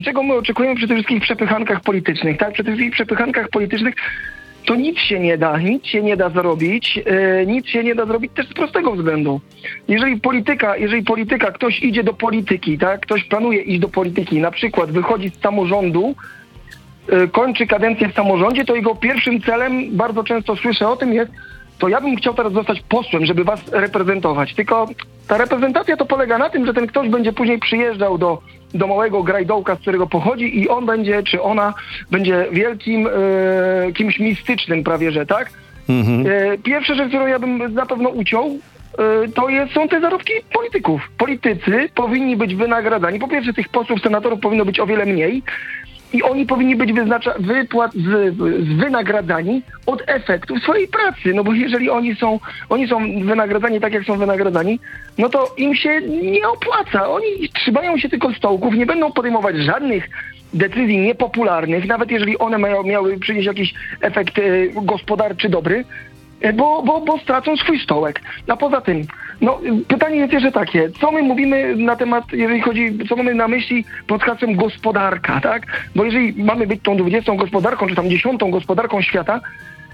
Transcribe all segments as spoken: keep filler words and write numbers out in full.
Czego my oczekujemy przy tych wszystkich przepychankach politycznych, tak? Przy tych wszystkich przepychankach politycznych to nic się nie da, nic się nie da zrobić, yy, nic się nie da zrobić też z prostego względu. Jeżeli polityka, jeżeli polityka, ktoś idzie do polityki, tak? Ktoś planuje iść do polityki, na przykład wychodzi z samorządu, yy, kończy kadencję w samorządzie, to jego pierwszym celem, bardzo często słyszę o tym, jest, to ja bym chciał teraz zostać posłem, żeby was reprezentować. Tylko ta reprezentacja to polega na tym, że ten ktoś będzie później przyjeżdżał do do małego grajdołka, z którego pochodzi i on będzie, czy ona będzie wielkim e, kimś mistycznym prawie, że tak? Mhm. E, pierwsza rzecz, którą ja bym na pewno uciął, e, to jest, są te zarobki polityków. Politycy powinni być wynagradzani. Po pierwsze, tych posłów, senatorów powinno być o wiele mniej i oni powinni być wyznacza, wypłat, z, z wynagradzani od efektów swojej pracy. No bo jeżeli oni są, oni są wynagradzani tak, jak są wynagradzani, no to im się nie opłaca. Oni trzymają się tylko stołków, nie będą podejmować żadnych decyzji niepopularnych, nawet jeżeli one mają, miały przynieść jakiś efekt e, gospodarczy dobry, e, bo, bo, bo stracą swój stołek. A poza tym, no pytanie jest jeszcze takie, co my mówimy na temat, jeżeli chodzi, co mamy na myśli pod hasłem gospodarka, tak? Bo jeżeli mamy być tą dwudziestą gospodarką, czy tam dziesiątą gospodarką świata,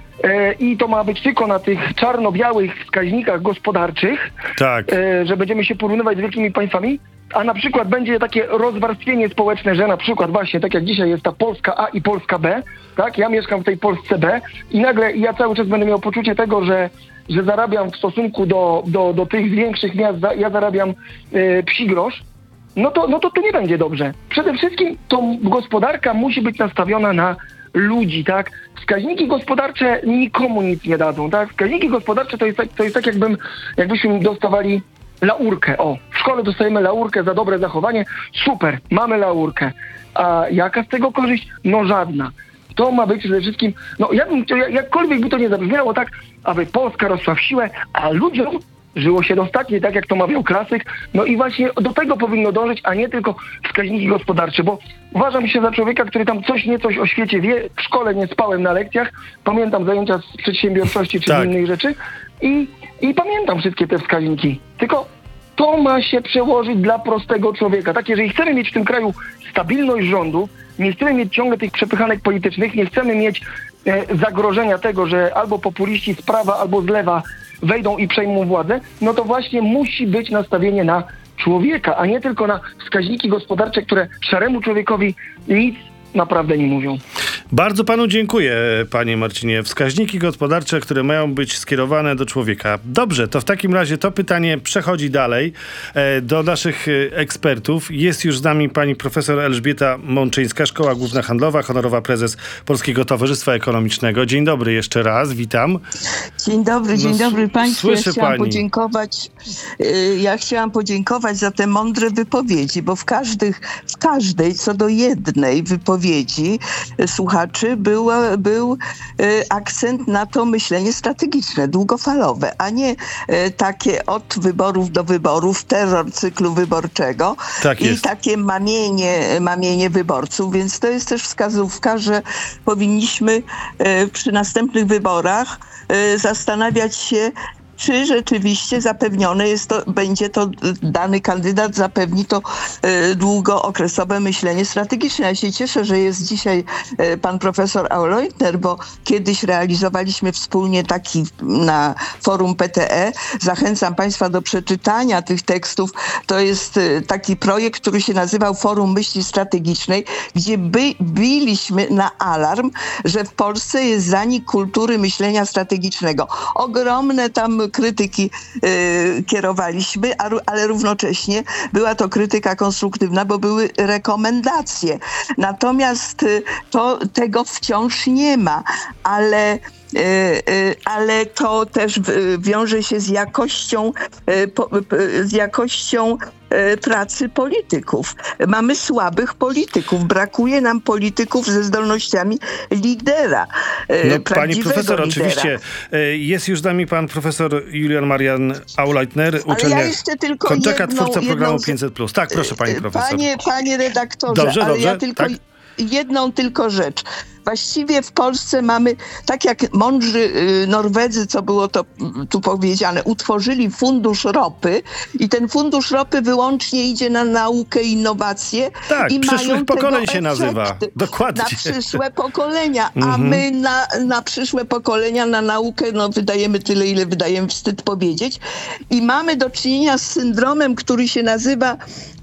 E, i to ma być tylko na tych czarno-białych wskaźnikach gospodarczych, tak. e, że będziemy się porównywać z wielkimi państwami, a na przykład będzie takie rozwarstwienie społeczne, że na przykład właśnie tak jak dzisiaj jest ta Polska A i Polska B, tak? Ja mieszkam w tej Polsce B i nagle ja cały czas będę miał poczucie tego, że, że zarabiam w stosunku do, do, do tych większych miast, ja zarabiam e, psi grosz, no to, no to tu nie będzie dobrze. Przede wszystkim to gospodarka musi być nastawiona na ludzi, tak? Wskaźniki gospodarcze nikomu nic nie dadzą, tak? Wskaźniki gospodarcze to jest tak, to jest tak jakbym, jakbyśmy dostawali laurkę. O, w szkole dostajemy laurkę za dobre zachowanie. Super, mamy laurkę. A jaka z tego korzyść? No żadna. To ma być przede wszystkim, no ja bym, jakkolwiek by to nie zabrzmiało, tak, aby Polska rosła w siłę, a ludziom żyło się dostatnie, tak jak to mawiał klasyk. No i właśnie do tego powinno dążyć, a nie tylko wskaźniki gospodarcze, bo uważam się za człowieka, który tam coś niecoś o świecie wie. W szkole nie spałem na lekcjach, pamiętam zajęcia z przedsiębiorczości czy tak. z innych rzeczy i, i pamiętam wszystkie te wskaźniki. Tylko to ma się przełożyć dla prostego człowieka. Tak, jeżeli chcemy mieć w tym kraju stabilność rządu, nie chcemy mieć ciągle tych przepychanek politycznych, nie chcemy mieć e, zagrożenia tego, że albo populiści z prawa, albo z lewa wejdą i przejmą władzę, no to właśnie musi być nastawienie na człowieka, a nie tylko na wskaźniki gospodarcze, które szaremu człowiekowi nic naprawdę nie mówią. Bardzo panu dziękuję, panie Marcinie. Wskaźniki gospodarcze, które mają być skierowane do człowieka. Dobrze, to w takim razie to pytanie przechodzi dalej e, do naszych e, ekspertów. Jest już z nami pani profesor Elżbieta Mączyńska, Szkoła Główna Handlowa, honorowa prezes Polskiego Towarzystwa Ekonomicznego. Dzień dobry jeszcze raz, witam. Dzień dobry, dzień no, dobry państwu. Słyszy ja chciałam pani. podziękować, y, ja chciałam podziękować za te mądre wypowiedzi, bo w każdych, w każdej co do jednej wypowiedzi y, słuchaczy był, był y, akcent na to myślenie strategiczne, długofalowe, a nie y, takie od wyborów do wyborów, terror cyklu wyborczego tak i takie mamienie, mamienie wyborców, więc to jest też wskazówka, że powinniśmy y, przy następnych wyborach y, zastanawiać się, czy rzeczywiście zapewnione jest to, będzie to, dany kandydat zapewni to y, długookresowe myślenie strategiczne. Ja się cieszę, że jest dzisiaj y, pan profesor Auleitner, bo kiedyś realizowaliśmy wspólnie taki na forum P T E. Zachęcam państwa do przeczytania tych tekstów. To jest y, taki projekt, który się nazywał Forum Myśli Strategicznej, gdzie by, biliśmy na alarm, że w Polsce jest zanik kultury myślenia strategicznego. Ogromne tam krytyki y, kierowaliśmy, a, ale równocześnie była to krytyka konstruktywna, bo były rekomendacje. Natomiast y, to, tego wciąż nie ma, ale y, y, ale to też y, wiąże się z jakością, y, po, y, z jakością y, pracy polityków. Mamy słabych polityków. Brakuje nam polityków ze zdolnościami lidera. Y, no, pani profesor, lidera. oczywiście y, jest już z nami pan profesor Julian Marian Auleitner, uczelnia ja jeszcze tylko Konczaka, jedną, twórca programu jedną... pięćset plus. Tak, proszę pani profesor. Panie, panie redaktorze, dobrze, ale dobrze, ja tylko tak? jedną tylko rzecz. Właściwie w Polsce mamy, tak jak mądrzy y, Norwedzy, co było to y, tu powiedziane, utworzyli fundusz ropy i ten fundusz ropy wyłącznie idzie na naukę i innowacje. Tak, i przyszłych mają pokoleń tego się nazywa. efekty. Dokładnie. Na przyszłe pokolenia, a Mhm. my na, na przyszłe pokolenia, na naukę, no wydajemy tyle, ile wydajemy, wstyd powiedzieć. I mamy do czynienia z syndromem, który się nazywa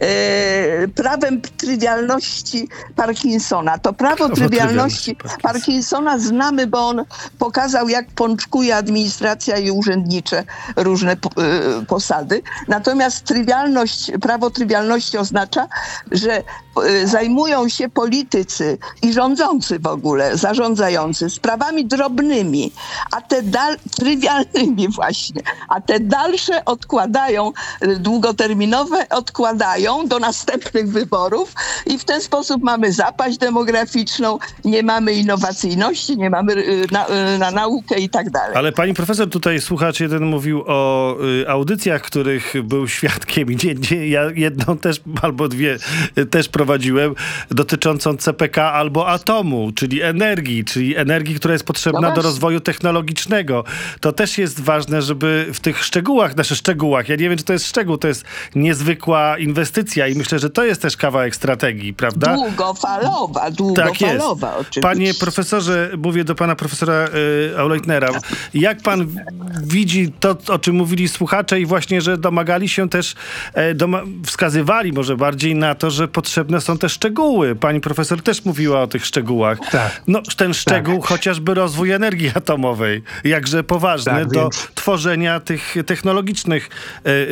e, prawem trywialności Parkinsona. To prawo Prawo trywialności trywialności Parkinsona znamy, bo on pokazał, jak pączkuje administracja i urzędnicze różne po, e, posady. Natomiast trywialność, prawo trywialności oznacza, że e, zajmują się politycy i rządzący w ogóle, zarządzający sprawami drobnymi, a te dal, trywialnymi właśnie, a te dalsze odkładają, e, długoterminowe odkładają do następnych wyborów i w ten sposób mamy zapaść demograficzną, nie mamy innowacyjności, nie mamy y, na, y, na naukę i tak dalej. Ale pani profesor, tutaj słuchacz jeden mówił o y, audycjach, których był świadkiem i nie, nie, ja jedną też albo dwie y, też prowadziłem, dotyczącą C P K albo atomu, czyli energii, czyli energii, która jest potrzebna No do właśnie. rozwoju technologicznego. To też jest ważne, żeby w tych szczegółach, znaczy szczegółach, ja nie wiem, czy to jest szczegół, to jest niezwykła inwestycja i myślę, że to jest też kawałek strategii, prawda? Długofalowa, długofalowa Tak jest. oczywiście. Panie profesorze, mówię do pana profesora y, Auleitnera, jak pan widzi to, o czym mówili słuchacze i właśnie, że domagali się też, e, doma- wskazywali może bardziej na to, że potrzebne są te szczegóły. Pani profesor też mówiła o tych szczegółach. Tak. No ten szczegół, Tak. chociażby rozwój energii atomowej, jakże poważny Tak, do więc- tworzenia tych technologicznych e, e,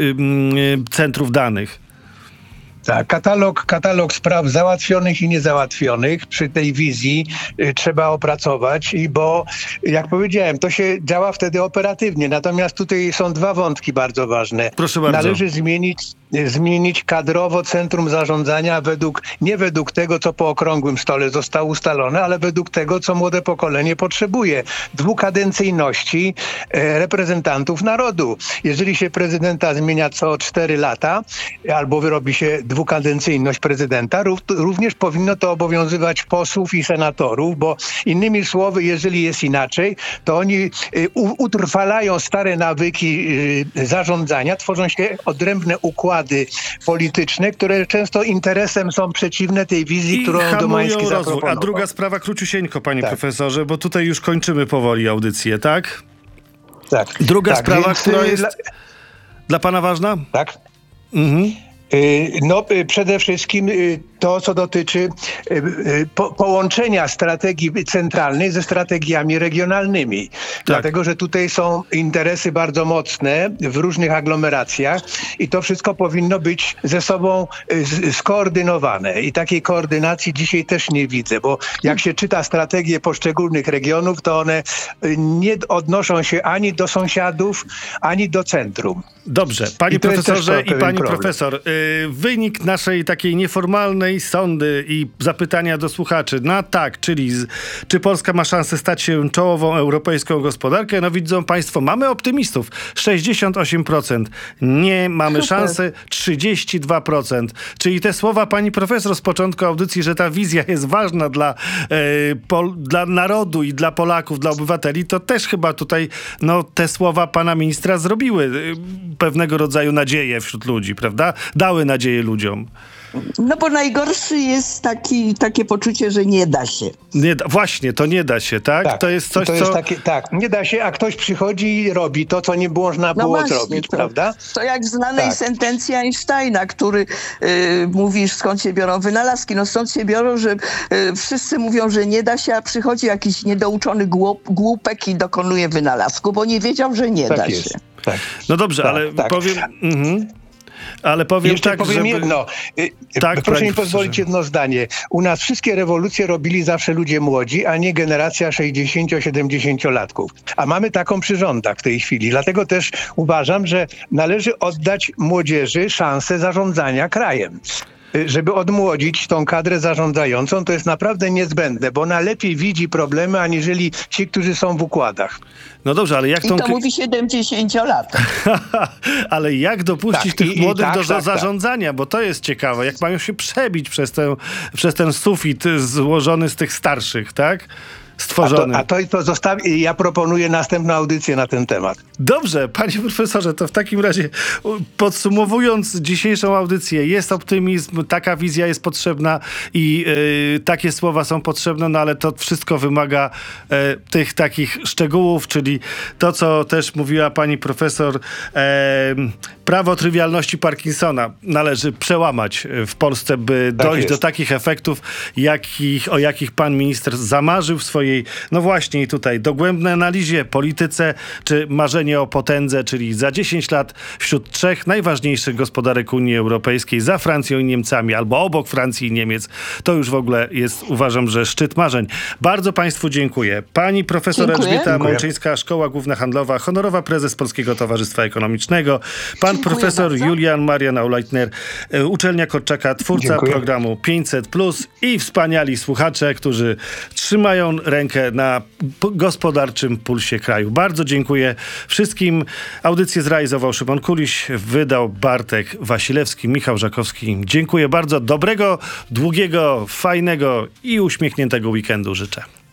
e, e, centrów danych. Tak, katalog, katalog spraw załatwionych i niezałatwionych przy tej wizji y, trzeba opracować, i bo jak powiedziałem, to się działa wtedy operatywnie. Natomiast tutaj są dwa wątki bardzo ważne. Proszę bardzo. Należy zmienić, y, zmienić kadrowo centrum zarządzania według, nie według tego, co po okrągłym stole zostało ustalone, ale według tego, co młode pokolenie potrzebuje. Dwukadencyjności e, reprezentantów narodu. Jeżeli się prezydenta zmienia co cztery lata, albo wyrobi się dwukadencyjność prezydenta, rów, również powinno to obowiązywać posłów i senatorów, bo innymi słowy, jeżeli jest inaczej, to oni y, u, utrwalają stare nawyki y, zarządzania, tworzą się odrębne układy polityczne, które często interesem są przeciwne tej wizji, I którą hamują Domański rozwój. zaproponował. A druga sprawa, króciusieńko, panie Tak. profesorze, bo tutaj już kończymy powoli audycję, tak? Tak. Druga tak, sprawa, więc, która y, jest dla- dla pana ważna? Tak. Mhm. Y, No y, przede wszystkim y, to, co dotyczy y, y, po, połączenia strategii centralnej ze strategiami regionalnymi. Dlatego, że tutaj są interesy bardzo mocne w różnych aglomeracjach i to wszystko powinno być ze sobą y, z- skoordynowane. I takiej koordynacji dzisiaj też nie widzę, bo jak się czyta strategie poszczególnych regionów, to one y, nie odnoszą się ani do sąsiadów, ani do centrum. Dobrze, panie I to jest profesorze też i pewien pani problem. profesor, y, wynik naszej takiej nieformalnej sondy i zapytania do słuchaczy na tak, czyli z, czy Polska ma szansę stać się czołową europejską gospodarkę? No widzą państwo, mamy optymistów, sześćdziesiąt osiem procent. Nie mamy szansy, trzydzieści dwa procent. Czyli te słowa pani profesor z początku audycji, że ta wizja jest ważna dla, e, pol, dla narodu i dla Polaków, dla obywateli, to też chyba tutaj no, te słowa pana ministra zrobiły y, pewnego rodzaju nadzieję wśród ludzi, prawda? Dały nadzieję ludziom. No bo najgorszy jest taki, takie poczucie, że nie da się. Nie da, właśnie, to nie da się, tak? Tak, To jest coś, to jest co... takie, tak, nie da się, a ktoś przychodzi i robi to, co nie można No było właśnie, zrobić, to, prawda? to jak w znanej Tak. sentencji Einsteina, który y, mówi, skąd się biorą wynalazki. No stąd się biorą, że y, wszyscy mówią, że nie da się, a przychodzi jakiś niedouczony głup, głupek i dokonuje wynalazku, bo nie wiedział, że nie Tak da jest. się. Tak. No dobrze, Tak, ale tak. powiem... Mhm. Ale powiem Jeszcze tak, powiem żeby... jedno. Y, Tak, Proszę panie mi pozwolić profesorze. jedno zdanie. U nas wszystkie rewolucje robili zawsze ludzie młodzi, a nie generacja sześćdziesięcio-siedemdziesięciolatków. A mamy taką przy rządach w tej chwili. Dlatego też uważam, że należy oddać młodzieży szansę zarządzania krajem. żeby odmłodzić tą kadrę zarządzającą, to jest naprawdę niezbędne, bo ona lepiej widzi problemy, aniżeli ci, którzy są w układach. No dobrze, ale jak I tą... to mówi siedemdziesięciolatek. Ale jak dopuścić Tak, tych i- i młodych tak, do tak, za- tak. zarządzania? Bo to jest ciekawe. Jak mają się przebić przez, tę, przez ten sufit złożony z tych starszych, tak? A to, Stworzony. a to, to zostawi, ja proponuję następną audycję na ten temat. Dobrze, panie profesorze, to w takim razie u, podsumowując dzisiejszą audycję, jest optymizm, taka wizja jest potrzebna i y, takie słowa są potrzebne, no ale to wszystko wymaga e, tych takich szczegółów, czyli to, co też mówiła pani profesor, e, prawo trywialności Parkinsona należy przełamać w Polsce, by Tak dojść jest. do takich efektów, jakich, o jakich pan minister zamarzył w swojej, no właśnie i tutaj, dogłębnej analizie, polityce, czy marzenie o potędze, czyli za dziesięć lat wśród trzech najważniejszych gospodarek Unii Europejskiej, za Francją i Niemcami, albo obok Francji i Niemiec. To już w ogóle jest, uważam, że szczyt marzeń. Bardzo państwu dziękuję. Pani profesor Dziękuję. Elżbieta Dziękuję. Mączyńska, Szkoła Główna Handlowa, honorowa prezes Polskiego Towarzystwa Ekonomicznego, pan Dziękuję profesor bardzo. Julian Marian Auleitner, e, Uczelnia Korczaka, twórca Dziękuję. programu pięćset plus i wspaniali słuchacze, którzy trzymają rękę na p- gospodarczym pulsie kraju. Bardzo dziękuję wszystkim. Audycję zrealizował Szymon Kuliś, wydał Bartek Wasilewski, Michał Żakowski. Dziękuję bardzo. Dobrego, długiego, fajnego i uśmiechniętego weekendu życzę.